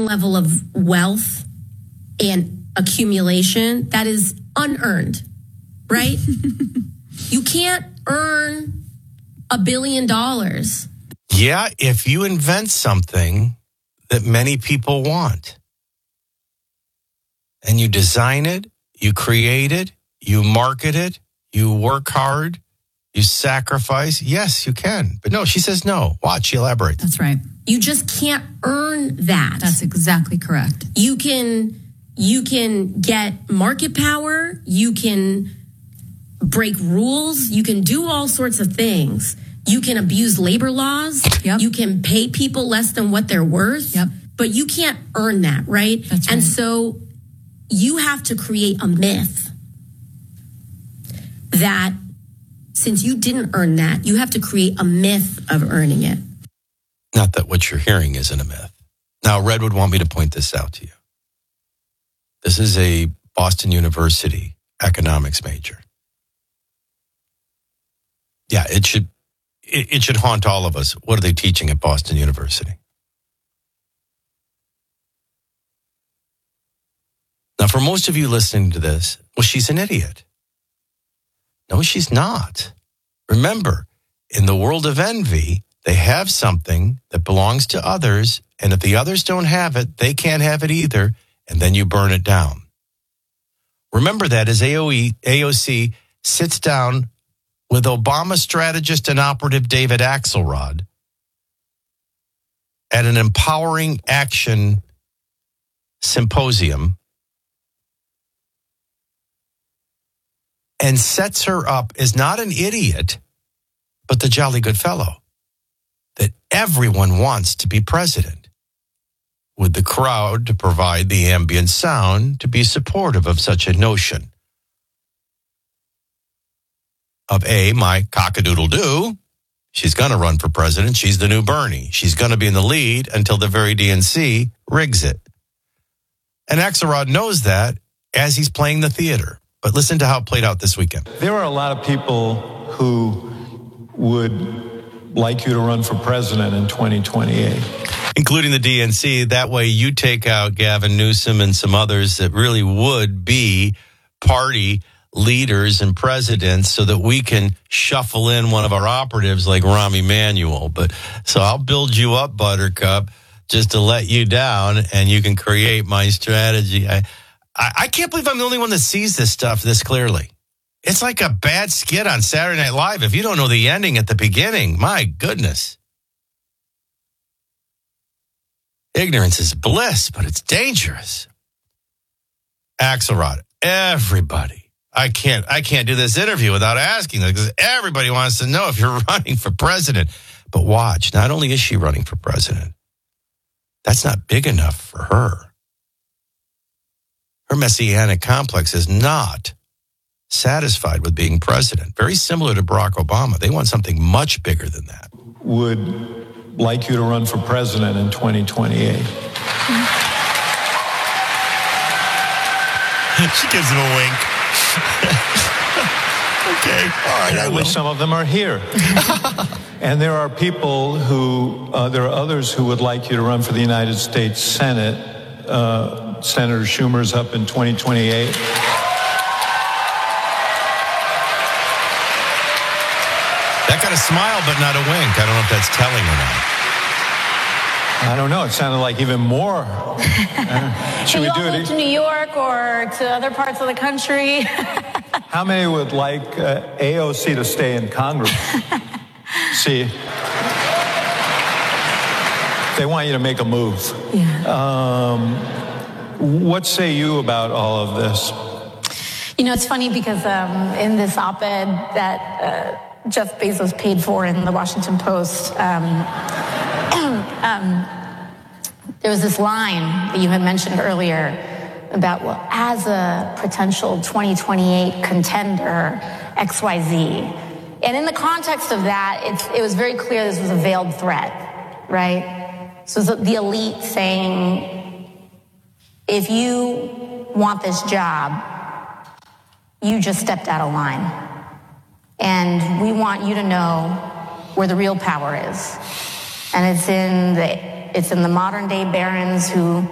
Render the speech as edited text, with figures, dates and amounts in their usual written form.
certain level of wealth and accumulation that is unearned, right? You can't earn $1 billion. Yeah, if you invent something that many people want and you design it, you create it, you market it, you work hard, you sacrifice, yes, you can. But no, she says no. Watch, she elaborates. That's right. You just can't earn that. That's exactly correct. You can get market power, you can break rules, you can do all sorts of things. You can abuse labor laws. Yep. You can pay people less than what they're worth. Yep. But you can't earn that, right? That's right. And so you have to create a myth that since you didn't earn that, you have to create a myth of earning it. Not that what you're hearing isn't a myth. Now, Red would want me to point this out to you. This is a Boston University economics major. Yeah, it should haunt all of us. What are they teaching at Boston University? Now, for most of you listening to this, well, she's an idiot. No, she's not. Remember, in the world of envy, they have something that belongs to others, and if the others don't have it, they can't have it either, and then you burn it down. Remember that as AOC sits down with Obama strategist and operative David Axelrod at an Empowering Action symposium and sets her up as not an idiot, but the jolly good fellow, that everyone wants to be president, with the crowd to provide the ambient sound to be supportive of such a notion. Of my cock-a-doodle-doo, she's going to run for president. She's the new Bernie. She's going to be in the lead until the very DNC rigs it. And Axelrod knows that as he's playing the theater. But listen to how it played out this weekend. There are a lot of people who would like you to run for president in 2028. Including the DNC. That way you take out Gavin Newsom and some others that really would be party leaders and presidents so that we can shuffle in one of our operatives like Rahm Emanuel. But so I'll build you up, Buttercup, just to let you down, and you can create my strategy. I can't believe I'm the only one that sees this stuff this clearly. It's like a bad skit on Saturday Night Live. If you don't know the ending at the beginning, my goodness. Ignorance is bliss, but it's dangerous. Axelrod, everybody. I can't do this interview without asking them because everybody wants to know if you're running for president. But watch, not only is she running for president, that's not big enough for her. Her messianic complex is not satisfied with being president. Very similar to Barack Obama. They want something much bigger than that. Would like you to run for president in 2028. She gives him a wink. Okay. All right. I will. Some of them are here. And there are people there are others who would like you to run for the United States Senate. Senator Schumer's up in 2028. That got a smile, but not a wink. I don't know if that's telling or not. I don't know. It sounded like even more. Should we do it to New York or to other parts of the country? How many would like AOC to stay in Congress? See, they want you to make a move. Yeah. What say you about all of this? You know, it's funny because in this op-ed that Jeff Bezos paid for in the Washington Post, there was this line that you had mentioned earlier about, well, as a potential 2028 contender, XYZ. And in the context of that, it was very clear this was a veiled threat, right? So the elite saying, if you want this job, you just stepped out of line. And we want you to know where the real power is. And it's in the modern day barons who